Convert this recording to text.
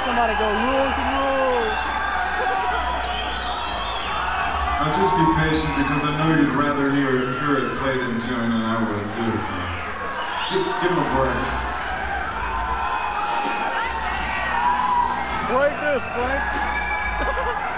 somebody go, rules and rules. Now just be patient because I know you'd rather hear it played in tune than I would too. So give him a break. Break this, Frank.